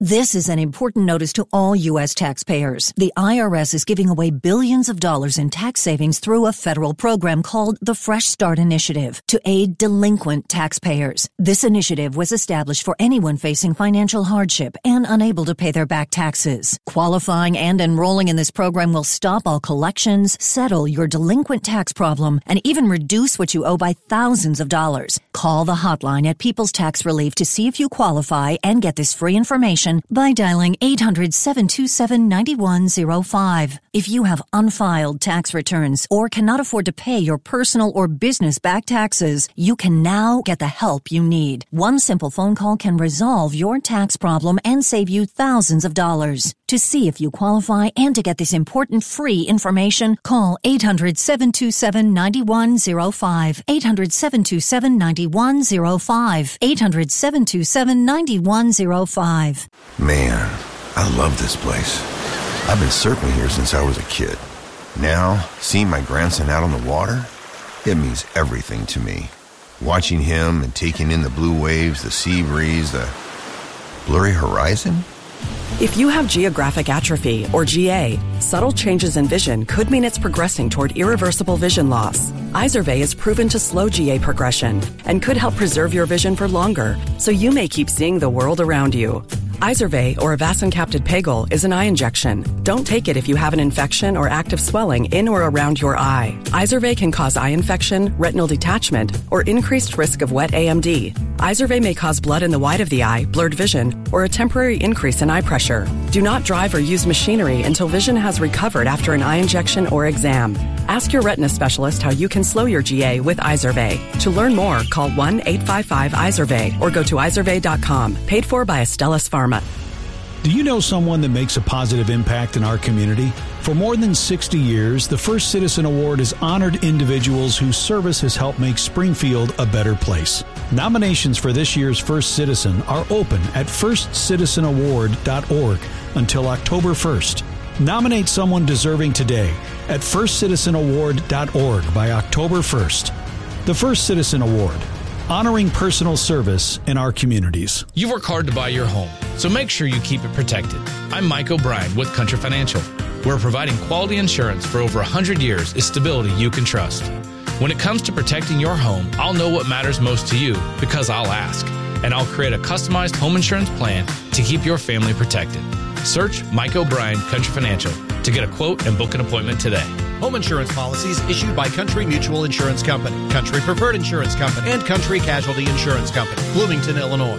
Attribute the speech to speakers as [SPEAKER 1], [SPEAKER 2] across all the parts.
[SPEAKER 1] This is an important notice to all U.S. taxpayers. The IRS is giving away billions of dollars in tax savings through a federal program called the Fresh Start Initiative to aid delinquent taxpayers. This initiative was established for anyone facing financial hardship and unable to pay their back taxes. Qualifying and enrolling in this program will stop all collections, settle your delinquent tax problem, and even reduce what you owe by thousands of dollars. Call the hotline at People's Tax Relief to see if you qualify and get this free information by dialing 800-727-9105. If you have unfiled tax returns or cannot afford to pay your personal or business back taxes, you can now get the help you need. One simple phone call can resolve your tax problem and save you thousands of dollars. To see if you qualify and to get this important free information, call 800-727-9105. 800-727-9105. 800-727-9105.
[SPEAKER 2] Man, I love this place. I've been surfing here since I was a kid. Now, seeing my grandson out on the water, it means everything to me. Watching him and taking in the blue waves, the sea breeze, the blurry horizon.
[SPEAKER 3] If you have geographic atrophy, or GA, subtle changes in vision could mean it's progressing toward irreversible vision loss. Izervay is proven to slow GA progression and could help preserve your vision for longer, so you may keep seeing the world around you. Izervay, or avacincaptad pegol, is an eye injection. Don't take it if you have an infection or active swelling in or around your eye. Izervay can cause eye infection, retinal detachment, or increased risk of wet AMD. Izervay may cause blood in the white of the eye, blurred vision, or a temporary increase in eye pressure. Do not drive or use machinery until vision has recovered after an eye injection or exam. Ask your retina specialist how you can slow your GA with Izervay. To learn more, call 1-855-IZERVAY or go to izervay.com. Paid for by Astellas Pharma.
[SPEAKER 4] Do you know someone that makes a positive impact in our community? For more than 60 years, the First Citizen Award has honored individuals whose service has helped make Springfield a better place. Nominations for this year's First Citizen are open at firstcitizenaward.org until October 1st. Nominate someone deserving today at firstcitizenaward.org by October 1st. The First Citizen Award, honoring personal service in our communities.
[SPEAKER 5] You work hard to buy your home, so make sure you keep it protected. I'm Mike O'Brien with Country Financial, where providing quality insurance for over 100 years is stability you can trust. When it comes to protecting your home, I'll know what matters most to you because I'll ask, and I'll create a customized home insurance plan to keep your family protected. Search Mike O'Brien Country Financial to get a quote and book an appointment today.
[SPEAKER 6] Home insurance policies issued by Country Mutual Insurance Company, Country Preferred Insurance Company, and Country Casualty Insurance Company, Bloomington, Illinois.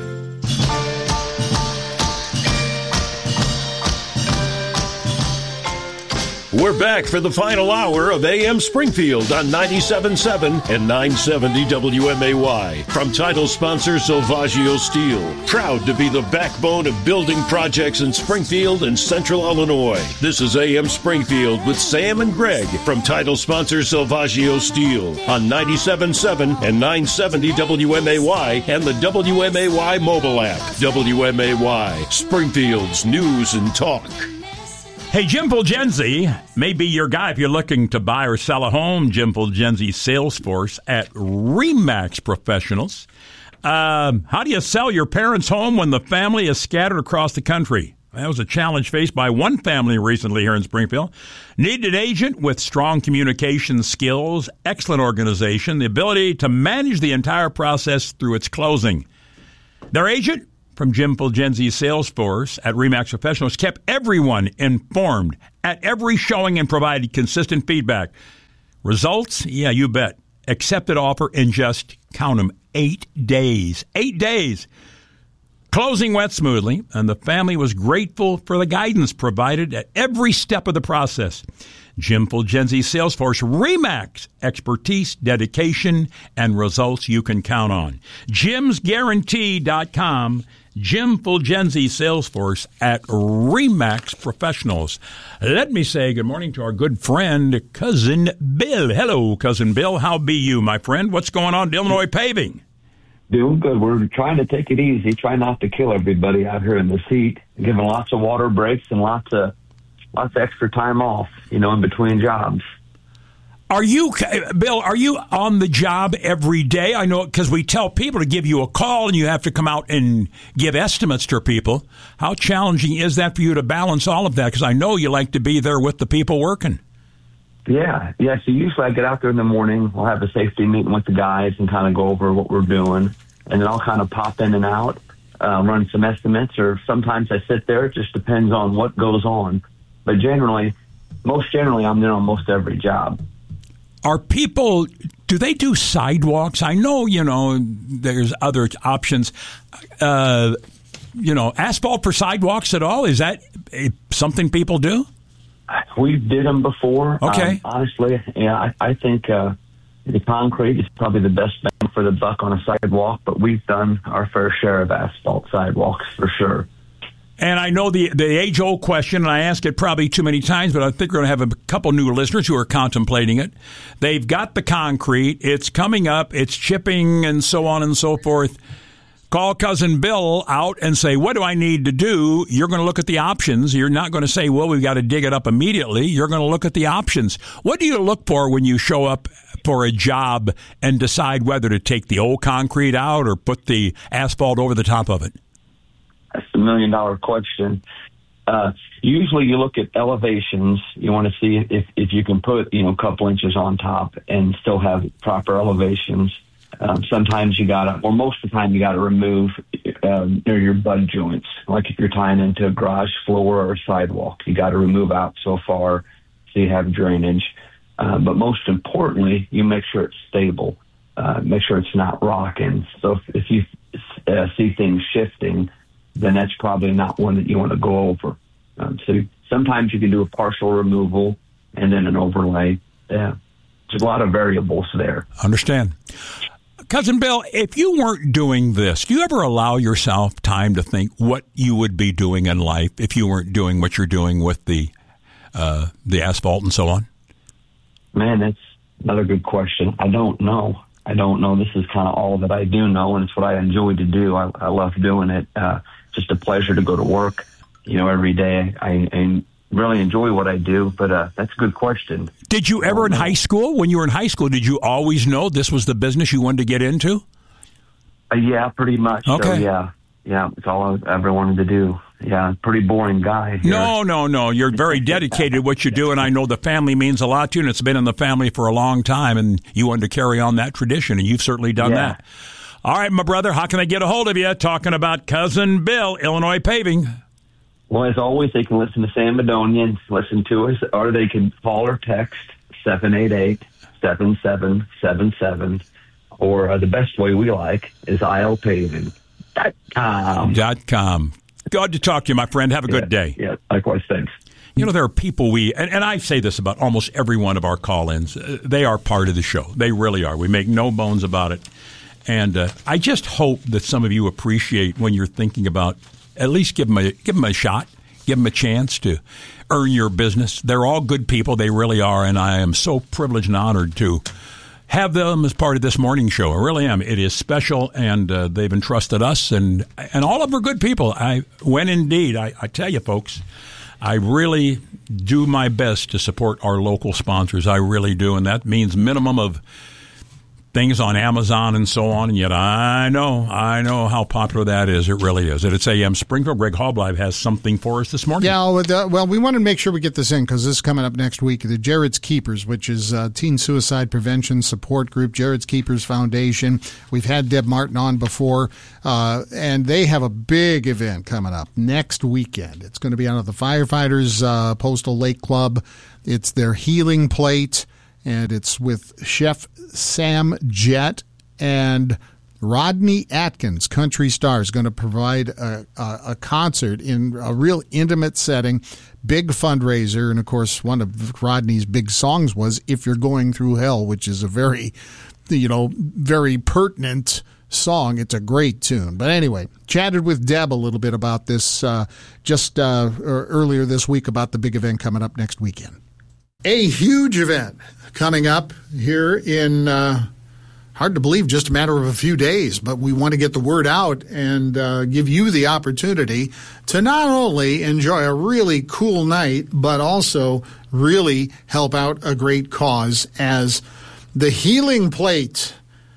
[SPEAKER 7] We're back for the final hour of AM Springfield on 97.7 and 970 WMAY. From title sponsor Silvaggio Steel, proud to be the backbone of building projects in Springfield and Central Illinois. This is AM Springfield with Sam and Greg from title sponsor Silvaggio Steel on 97.7 and 970 WMAY and the WMAY mobile app. WMAY, Springfield's news and talk.
[SPEAKER 8] Hey, Jim Fulgenzi may be your guy if you're looking to buy or sell a home. Jim Fulgenzi sales force at RE/MAX Professionals. How do you sell your parents' home when the family is scattered across the country? That was a challenge faced by one family recently here in Springfield. Needed an agent with strong communication skills, excellent organization, the ability to manage the entire process through its closing. Their agent from Jim Fulgenzi's sales force at RE/MAX Professionals kept everyone informed at every showing and provided consistent feedback. Results? Yeah, you bet. Accepted offer in just, count them, 8 days. 8 days. Closing went smoothly, and the family was grateful for the guidance provided at every step of the process. Jim Fulgenzi's sales force, RE/MAX, expertise, dedication, and results you can count on. JimsGuarantee.com. Jim Fulgenzi sales force at RE/MAX Professionals. Let me say good morning to our good friend, Cousin Bill. Hello, Cousin Bill. How be you, my friend? What's going on at Illinois Paving?
[SPEAKER 9] Doing good. We're trying to take it easy, try not to kill everybody out here in the heat, giving lots of water breaks and lots of extra time off, in between jobs.
[SPEAKER 8] Are you, Bill, are you on the job every day? I know because we tell people to give you a call and you have to come out and give estimates to people. How challenging is that for you to balance all of that? Because I know you like to be there with the people working.
[SPEAKER 9] Yeah. So usually I get out there in the morning. We'll have a safety meeting with the guys and kind of go over what we're doing. And then I'll kind of pop in and out, run some estimates, or sometimes I sit there. It just depends on what goes on. But most generally, I'm there on most every job.
[SPEAKER 8] Are people, do they do sidewalks? I know, there's other options. Asphalt for sidewalks at all? Is that something people do?
[SPEAKER 9] We did them before.
[SPEAKER 8] Okay.
[SPEAKER 9] Honestly, yeah, I think the concrete is probably the best bang for the buck on a sidewalk, but we've done our fair share of asphalt sidewalks for sure.
[SPEAKER 8] And I know the age-old question, and I ask it probably too many times, but I think we're going to have a couple new listeners who are contemplating it. They've got the concrete. It's coming up. It's chipping and so on and so forth. Call Cousin Bill out and say, what do I need to do? You're going to look at the options. You're not going to say, well, we've got to dig it up immediately. You're going to look at the options. What do you look for when you show up for a job and decide whether to take the old concrete out or put the asphalt over the top of it?
[SPEAKER 9] That's the $1 million question. Usually you look at elevations. You want to see if you can put, a couple inches on top and still have proper elevations. Sometimes most of the time you got to remove near your bud joints. Like if you're tying into a garage floor or sidewalk, you got to remove out so far so you have drainage. But most importantly, you make sure it's stable. Make sure it's not rocking. So if you see things shifting, then that's probably not one that you want to go over. So sometimes you can do a partial removal and then an overlay. Yeah, there's a lot of variables there.
[SPEAKER 8] Understand. Cousin Bill, if you weren't doing this, do you ever allow yourself time to think what you would be doing in life if you weren't doing what you're doing with the asphalt and so on? Man,
[SPEAKER 9] that's another good question. I don't know. This is kind of all that I do know, and it's what I enjoy to do. I love doing it. Just a pleasure to go to work, every day. I really enjoy what I do, but that's a good question.
[SPEAKER 8] Did you ever in high school, when you were in high school, did you always know this was the business you wanted to get into?
[SPEAKER 9] Yeah, pretty much.
[SPEAKER 8] Okay.
[SPEAKER 9] So, yeah, it's all I ever wanted to do. Yeah, pretty boring guy here.
[SPEAKER 8] No. You're very dedicated to what you do, and I know the family means a lot to you, and it's been in the family for a long time, and you wanted to carry on that tradition, and you've certainly done that. All right, my brother, how can I get a hold of you? Talking about Cousin Bill, Illinois Paving.
[SPEAKER 9] Well, as always, they can listen to Sam Madonia and listen to us, or they can call or text 788-7777, or the best way we like is ilpaving.com.
[SPEAKER 8] Good to talk to you, my friend. Have a good day.
[SPEAKER 9] Yeah, likewise. Thanks.
[SPEAKER 8] There are people and I say this about almost every one of our call-ins. They are part of the show. They really are. We make no bones about it. And I just hope that some of you appreciate when you're thinking about at least give them a shot, give them a chance to earn your business. They're all good people. They really are. And I am so privileged and honored to have them as part of this morning show. I really am. It is special, and they've entrusted us, and all of them are good people. I tell you, folks, I really do my best to support our local sponsors. I really do, and that means minimum of things on Amazon and so on, and yet I know how popular that is. It really is. It's AM Springfield. Greg Halbleib has something for us this morning.
[SPEAKER 10] Yeah, well, we want to make sure we get this in because this is coming up next week. The Jared's Keepers, which is Teen Suicide Prevention Support Group, Jared's Keepers Foundation. We've had Deb Martin on before, and they have a big event coming up next weekend. It's going to be out of the Firefighters Postal Lake Club. It's their Healing Plate, and it's with Chef Sam Jett and Rodney Atkins, country star, is going to provide a concert in a real intimate setting, big fundraiser. And, of course, one of Rodney's big songs was If You're Going Through Hell, which is a very, very pertinent song. It's a great tune. But anyway, chatted with Deb a little bit about this just earlier this week about the big event coming up next weekend. A huge event coming up here in hard to believe, just a matter of a few days. But we want to get the word out and give you the opportunity to not only enjoy a really cool night, but also really help out a great cause, as the Healing Plate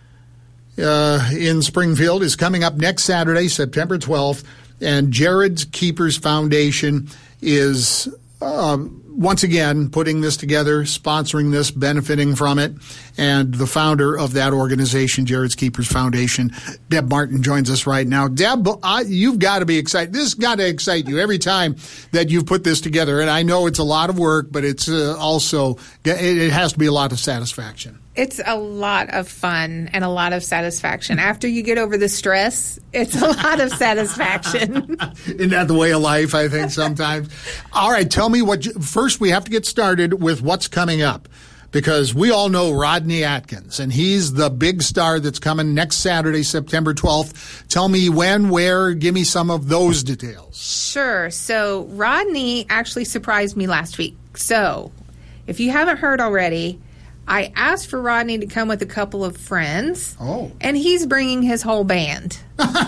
[SPEAKER 10] in Springfield is coming up next Saturday, September 12th, and Jared's Keepers Foundation is once again putting this together, sponsoring this, benefiting from it, and the founder of that organization, Jared's Keepers Foundation, Deb Martin, joins us right now. Deb, you've got to be excited. This has got to excite you every time that you've put this together, and I know it's a lot of work, but it's also, it has to be a lot of satisfaction.
[SPEAKER 11] It's a lot of fun and a lot of satisfaction. After you get over the stress, it's a lot of satisfaction.
[SPEAKER 10] Isn't that the way of life, I think, sometimes? All right, tell me first we have to get started with what's coming up, because we all know Rodney Atkins, and he's the big star that's coming next Saturday, September 12th. Tell me when, where, give me some of those details.
[SPEAKER 11] Sure. So Rodney actually surprised me last week. So if you haven't heard already, I asked for Rodney to come with a couple of friends.
[SPEAKER 10] Oh.
[SPEAKER 11] And he's bringing his whole band.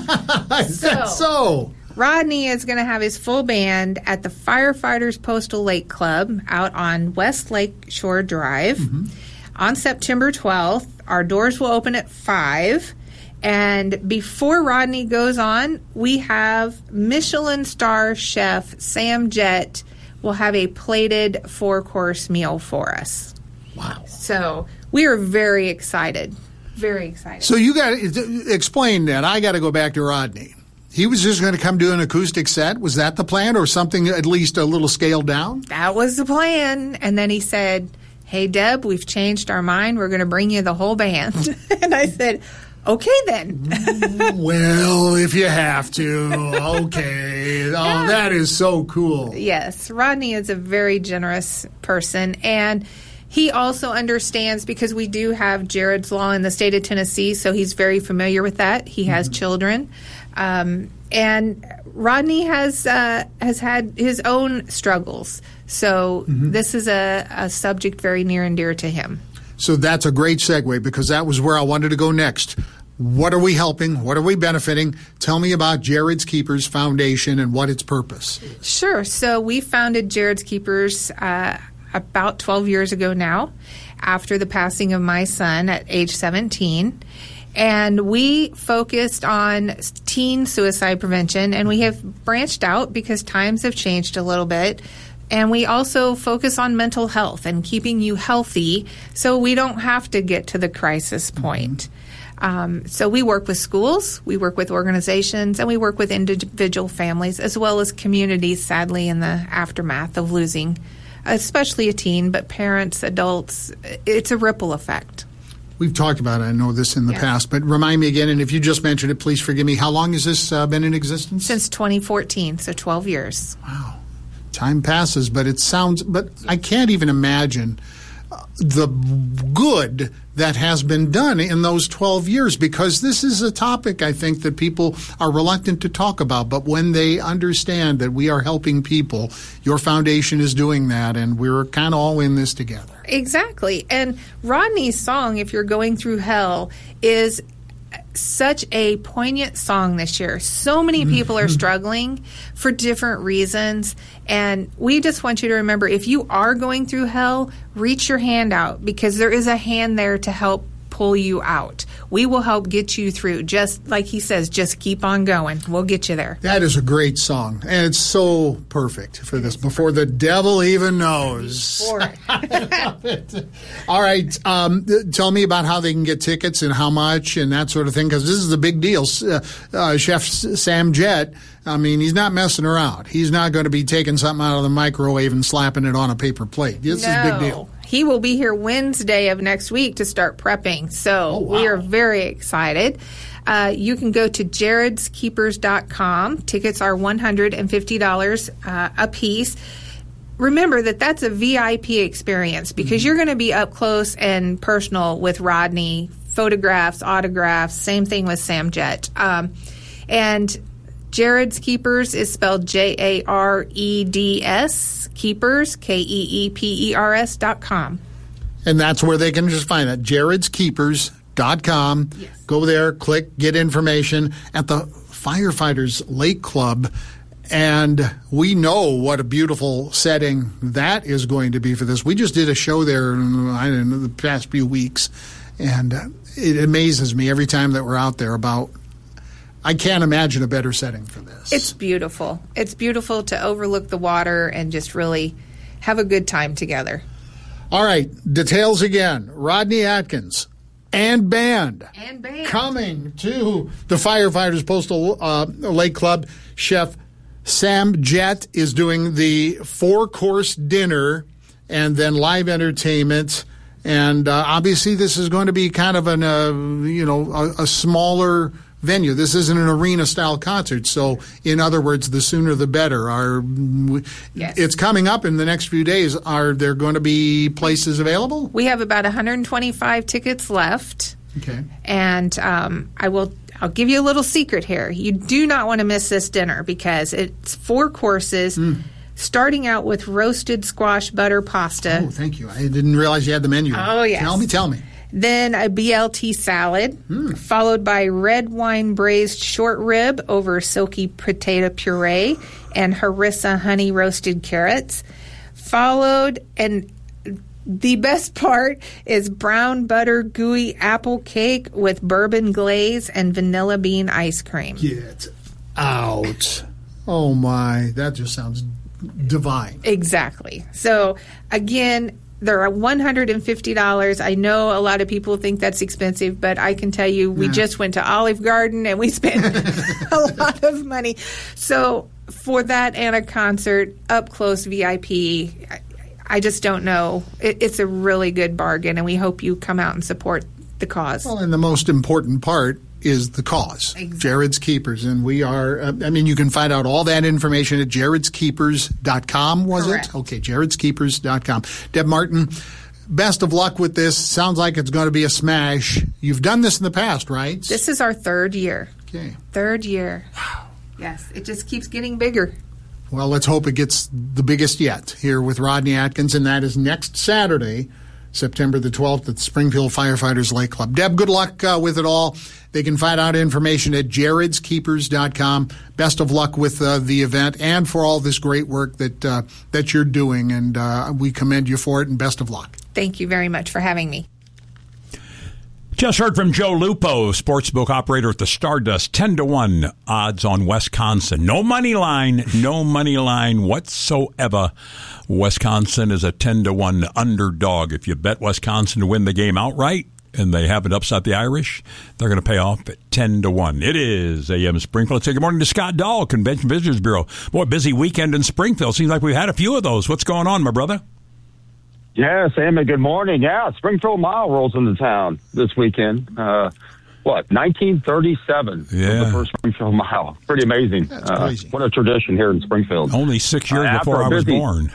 [SPEAKER 10] So
[SPEAKER 11] Rodney is going to have his full band at the Firefighters Postal Lake Club out on West Lake Shore Drive on September 12th. Our doors will open at 5. And before Rodney goes on, we have Michelin star chef Sam Jett will have a plated 4-course meal for us.
[SPEAKER 10] Wow.
[SPEAKER 11] So we are very excited. Very excited.
[SPEAKER 10] So you got to explain that. I got to go back to Rodney. He was just going to come do an acoustic set. Was that the plan, or something at least a little scaled down?
[SPEAKER 11] That was the plan. And then he said, "Hey, Deb, we've changed our mind. We're going to bring you the whole band." And I said, "Okay, then."
[SPEAKER 10] Well, if you have to. Okay. Oh, that is so cool.
[SPEAKER 11] Yes. Rodney is a very generous person. And he also understands, because we do have Jared's Law in the state of Tennessee, so he's very familiar with that. He has children. And Rodney has had his own struggles. So this is a subject very near and dear to him.
[SPEAKER 10] So that's a great segue, because that was where I wanted to go next. What are we helping? What are we benefiting? Tell me about Jared's Keepers Foundation and what its purpose is.
[SPEAKER 11] Sure. So we founded Jared's Keepers about 12 years ago now, after the passing of my son at age 17. And we focused on teen suicide prevention, and we have branched out because times have changed a little bit. And we also focus on mental health and keeping you healthy so we don't have to get to the crisis point. So we work with schools, we work with organizations, and we work with individual families as well as communities, sadly, in the aftermath of losing, especially a teen, but parents, adults. It's a ripple effect.
[SPEAKER 10] We've talked about it, I know this in the past, but remind me again, and if you just mentioned it, please forgive me, how long has this been in existence?
[SPEAKER 11] Since 2014, so 12 years.
[SPEAKER 10] Wow. Time passes, but I can't even imagine the good that has been done in those 12 years, because this is a topic, I think, that people are reluctant to talk about. But when they understand that we are helping people, your foundation is doing that, and we're kind of all in this together.
[SPEAKER 11] Exactly. And Rodney's song, If You're Going Through Hell, is such a poignant song this year. So many people are struggling for different reasons, and we just want you to remember, if you are going through hell, reach your hand out, because there is a hand there to help pull you out. We will help get you through. Just like he says, just keep on going. We'll get you there.
[SPEAKER 10] That is a great song, and it's so perfect for this, before the devil even knows. All right. Tell me about how they can get tickets and how much and that sort of thing, because this is a big deal. Chef Sam Jett, I mean, he's not messing around. He's not going to be taking something out of the microwave and slapping it on a paper plate. This is a big deal.
[SPEAKER 11] He will be here Wednesday of next week to start prepping. So we are very excited. You can go to jaredskeepers.com. Tickets are $150 a piece. Remember that that's a VIP experience, because you're going to be up close and personal with Rodney, photographs, autographs, same thing with Sam Jett. And Jared's Keepers is spelled Jareds, Keepers, KEEPERS.com.
[SPEAKER 10] And that's where they can just find that, jaredskeepers.com. SpringfieldFireFighters.com.
[SPEAKER 11] Yes.
[SPEAKER 10] Go there, click, get information at the Firefighters Lake Club. And we know what a beautiful setting that is going to be for this. We just did a show there, I don't know, the past few weeks, and it amazes me every time that we're out there about. I can't imagine a better setting for this.
[SPEAKER 11] It's beautiful. It's beautiful to overlook the water and just really have a good time together.
[SPEAKER 10] All right, details again. Rodney Atkins and band. Coming to the Firefighters Postal Lake Club. Chef Sam Jett is doing the 4-course dinner and then live entertainment. And obviously this is going to be kind of a smaller venue. This isn't an arena-style concert, so in other words, the sooner the better.
[SPEAKER 11] Yes.
[SPEAKER 10] It's coming up in the next few days. Are there going to be places available?
[SPEAKER 11] We have about 125 tickets left.
[SPEAKER 10] Okay.
[SPEAKER 11] And I'll give you a little secret here. You do not want to miss this dinner because it's 4 courses, starting out with roasted squash butter pasta.
[SPEAKER 10] Oh, thank you. I didn't realize you had the menu.
[SPEAKER 11] Oh, yes.
[SPEAKER 10] Tell me.
[SPEAKER 11] Then a BLT salad, followed by red wine braised short rib over silky potato puree and harissa honey roasted carrots. Followed, and the best part is brown butter gooey apple cake with bourbon glaze and vanilla bean ice cream.
[SPEAKER 10] Get out. Oh, my. That just sounds divine.
[SPEAKER 11] Exactly. So, again, they're $150. I know a lot of people think that's expensive, but I can tell you we just went to Olive Garden and we spent a lot of money. So for that and a concert, up close VIP, I just don't know. It's a really good bargain, and we hope you come out and support the cause.
[SPEAKER 10] Well, and the most important part is the cause.
[SPEAKER 11] Exactly.
[SPEAKER 10] Jared's Keepers. And we are, you can find out all that information at jaredskeepers.com, was
[SPEAKER 11] Correct.
[SPEAKER 10] it? Okay, jaredskeepers.com. Deb Martin, best of luck with this. Sounds like it's going to be a smash. You've done this in the past, right?
[SPEAKER 11] This is our 3rd year.
[SPEAKER 10] Okay.
[SPEAKER 11] 3rd year. Wow. Yes, it just keeps getting bigger.
[SPEAKER 10] Well, let's hope it gets the biggest yet here with Rodney Atkins, and that is next Saturday, September the 12th at the Springfield Firefighters Lake Club. Deb, good luck with it all. They can find out information at jaredskeepers.com. Best of luck with the event and for all this great work that you're doing, and we commend you for it, and best of luck.
[SPEAKER 11] Thank you very much for having me.
[SPEAKER 8] Just heard from Joe Lupo, sportsbook operator at the Stardust. 10-1 odds on Wisconsin. No money line whatsoever. Wisconsin is a 10-1 underdog. If you bet Wisconsin to win the game outright, and they haven't upset the Irish, they're going to pay off at 10-1. It is AM Springfield. Let's say good morning to Scott Dahl, Convention Visitors Bureau. Boy, busy weekend in Springfield. Seems like we've had a few of those. What's going on, my brother?
[SPEAKER 12] Yeah, Sam, good morning. Yeah, Springfield Mile rolls into town this weekend. 1937 was the first Springfield Mile. Pretty amazing.
[SPEAKER 10] That's crazy.
[SPEAKER 12] What a tradition here in Springfield.
[SPEAKER 8] Only 6 years before I was born.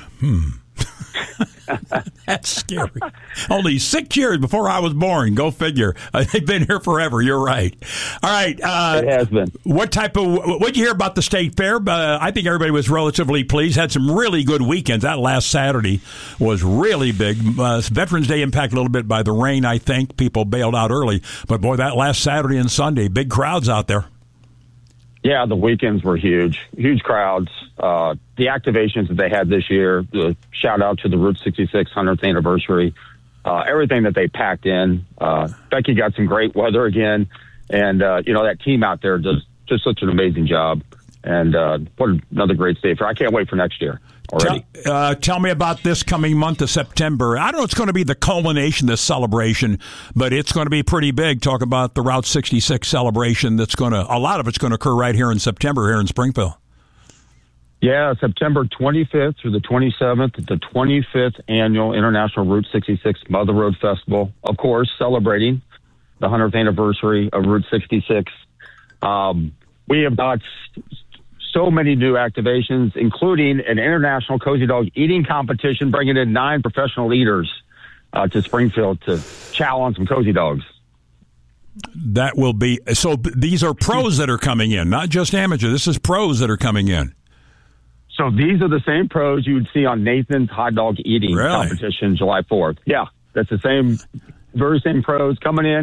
[SPEAKER 8] That's scary. Only 6 years before I was born. Go figure. They've been here forever. You're right. All right.
[SPEAKER 12] It has been.
[SPEAKER 8] What'd you hear about the state fair? I think everybody was relatively pleased. Had some really good weekends. That last Saturday was really big. Veterans Day impacted a little bit by the rain, I think. People bailed out early. But, boy, that last Saturday and Sunday, big crowds out there.
[SPEAKER 12] Yeah, the weekends were huge crowds. The activations that they had this year, the shout out to the Route 66 100th anniversary, everything that they packed in. Becky got some great weather again, and that team out there does just such an amazing job. And what another great state fair! I can't wait for next year already.
[SPEAKER 8] Tell me about this coming month of September. I don't know it's going to be the culmination, this celebration, but it's going to be pretty big. Talk about the Route 66 celebration. A lot of it's going to occur right here in September here in Springfield.
[SPEAKER 12] Yeah, September 25th through the 27th, the 25th annual International Route 66 Mother Road Festival. Of course, celebrating the 100th anniversary of Route 66. We have got so many new activations, including an international cozy dog eating competition, bringing in 9 professional eaters to Springfield to chow on some cozy dogs.
[SPEAKER 8] That will be so. These are pros that are coming in, not just amateurs. This is pros that are coming in.
[SPEAKER 12] So these are the same pros you would see on Nathan's hot dog eating competition July 4th. Yeah, that's the very same pros coming in.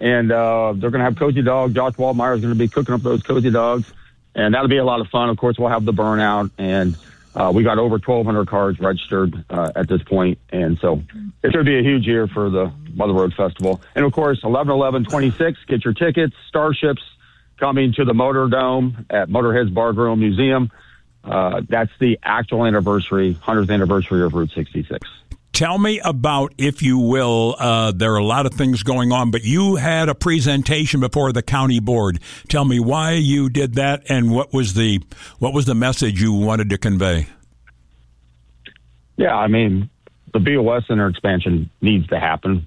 [SPEAKER 12] and they're going to have Cozy Dog. Josh Waldmeyer is going to be cooking up those Cozy Dogs, and that'll be a lot of fun. Of course, we'll have the burnout, and we got over 1,200 cars registered at this point, and so it's going to be a huge year for the Mother Road Festival. And, of course, 11/11/26, get your tickets. Starships coming to the Motor Dome at Motorhead's Bar Grill Museum. That's the actual anniversary, 100th anniversary of Route 66.
[SPEAKER 8] Tell me about, if you will, there are a lot of things going on, but you had a presentation before the county board. Tell me why you did that, and what was the message you wanted to convey?
[SPEAKER 12] Yeah, I mean, the BOS Center expansion needs to happen.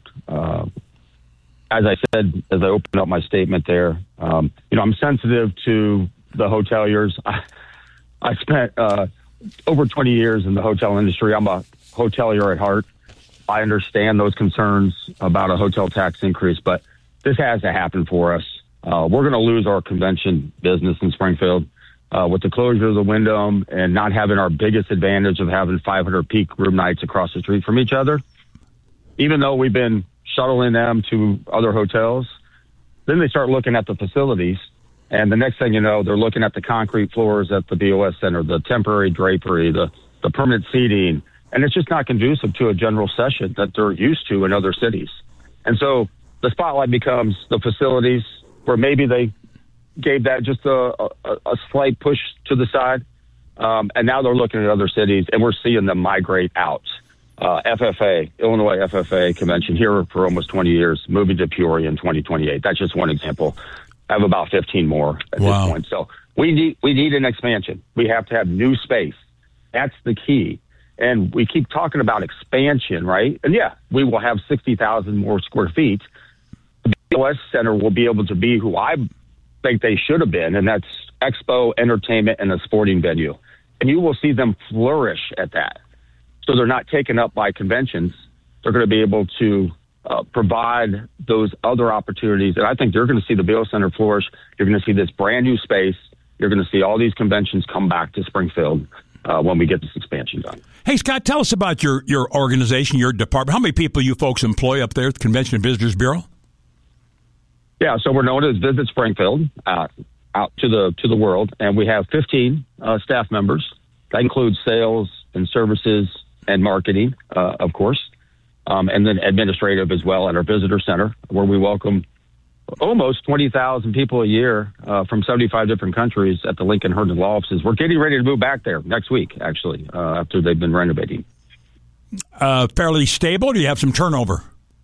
[SPEAKER 12] As I said, as I opened up my statement there, I'm sensitive to the hoteliers. I spent over 20 years in the hotel industry. I'm a hotelier at heart. I understand those concerns about a hotel tax increase, but this has to happen for us. We're going to lose our convention business in Springfield with the closure of the Wyndham and not having our biggest advantage of having 500 peak room nights across the street from each other. Even though we've been shuttling them to other hotels, then they start looking at the facilities, and the next thing you know, they're looking at the concrete floors at the BOS Center, the temporary drapery, the permanent seating, and it's just not conducive to a general session that they're used to in other cities. And so the spotlight becomes the facilities, where maybe they gave that just a slight push to the side, and now they're looking at other cities, and we're seeing them migrate out. FFA, Illinois FFA convention here for almost 20 years, moving to Peoria in 2028. That's just one example. I have about 15 more at this point. So we need an expansion. We have to have new space. That's the key. And we keep talking about expansion, right? And yeah, we will have 60,000 more square feet. The BOS Center will be able to be who I think they should have been, and that's expo, entertainment, and a sporting venue. And you will see them flourish at that. So they're not taken up by conventions. They're going to be able to provide those other opportunities. And I think you're going to see the BOS Center flourish. You're going to see this brand new space. You're going to see all these conventions come back to Springfield when we get this expansion done.
[SPEAKER 8] Hey, Scott, tell us about your organization, your department. How many people you folks employ up there at the Convention and Visitors Bureau?
[SPEAKER 12] Yeah, so we're known as Visit Springfield out to the world, and we have 15 staff members. That includes sales and services and marketing, of course, and then administrative as well at our visitor center, where we welcome almost 20,000 people a year from 75 different countries at the Lincoln Herndon Law Offices. We're getting ready to move back there next week, actually, after they've been renovating.
[SPEAKER 8] Fairly stable, or do you have some turnover?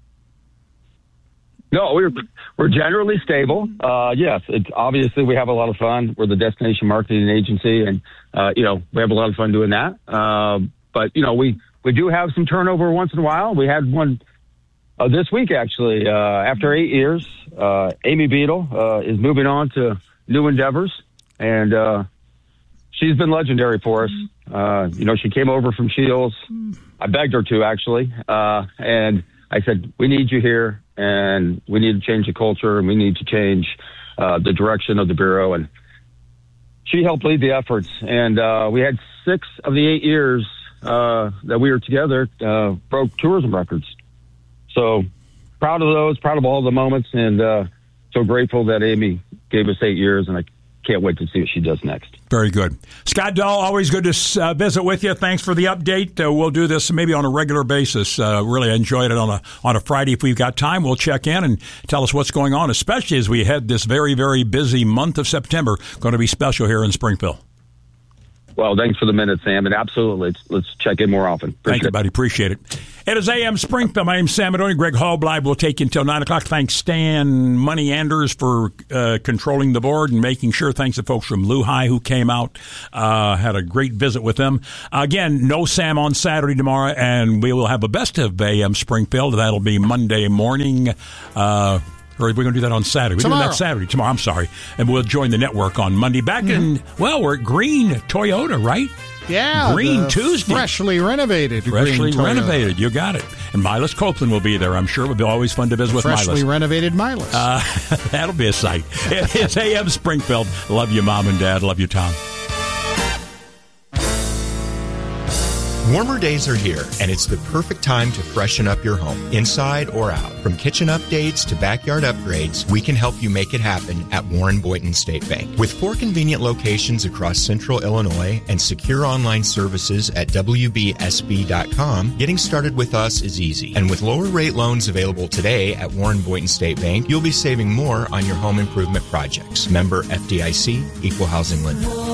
[SPEAKER 12] No, we're generally stable. Yes, it's obviously we have a lot of fun. We're the destination marketing agency, and we have a lot of fun doing that. But we do have some turnover once in a while. We had one this week, actually. After 8 years, Amy Beadle is moving on to new endeavors, and she's been legendary for us. She came over from Shields. I begged her to, actually, and I said, we need you here, and we need to change the culture, and we need to change the direction of the Bureau. And she helped lead the efforts. And we had 6 of the 8 years that we were together broke tourism records. So proud of those, proud of all the moments, and so grateful that Amy gave us 8 years, and I can't wait to see what she does next.
[SPEAKER 8] Very good. Scott Dahl, always good to visit with you. Thanks for the update. We'll do this maybe on a regular basis. Really enjoyed it on a Friday. If we've got time, we'll check in and tell us what's going on, especially as we head this very, very busy month of September. Going to be special here in Springfield.
[SPEAKER 12] Well, thanks for the minute, Sam, and absolutely, let's check in more often.
[SPEAKER 8] Thank you, buddy. Appreciate it. It is AM Springfield. My name's Sam Adoni. Greg Hallbleib will take you until 9 o'clock. Thanks, Stan Money Anders, for controlling the board and making sure. Thanks to folks from Lehigh who came out. Had a great visit with them. Again, no Sam on Saturday tomorrow, and we will have a best of AM Springfield. That'll be Monday morning. Or are we going to do that on Saturday? We're doing that Saturday. Tomorrow, I'm sorry. And we'll join the network on Monday. Back in, we're at Green Toyota, right?
[SPEAKER 10] Yeah.
[SPEAKER 8] Green Tuesday.
[SPEAKER 10] Freshly renovated.
[SPEAKER 8] Freshly renovated. You got it. And Milas Copeland will be there, I'm sure. It'll be always fun to visit with Milas.
[SPEAKER 10] Freshly renovated Milas.
[SPEAKER 8] That'll be a sight. It's AM Springfield. Love you, Mom and Dad. Love you, Tom.
[SPEAKER 13] Warmer days are here, and it's the perfect time to freshen up your home, inside or out. From kitchen updates to backyard upgrades, we can help you make it happen at Warren Boynton State Bank. With 4 convenient locations across central Illinois and secure online services at WBSB.com, getting started with us is easy. And with lower rate loans available today at Warren Boynton State Bank, you'll be saving more on your home improvement projects. Member FDIC, Equal Housing Lender.